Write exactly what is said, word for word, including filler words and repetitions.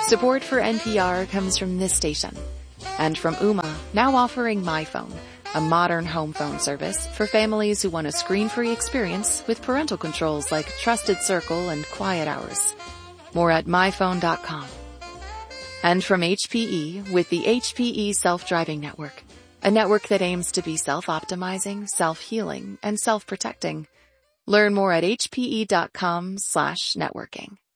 Support for N P R comes from this station and from Ooma, now offering MyPhone, a modern home phone service for families who want a screen-free experience with parental controls like Trusted Circle and Quiet Hours. More at my phone dot com. And from H P E with the H P E Self-Driving Network, a network that aims to be self-optimizing, self-healing, and self-protecting. Learn more at H P E dot com slash networking.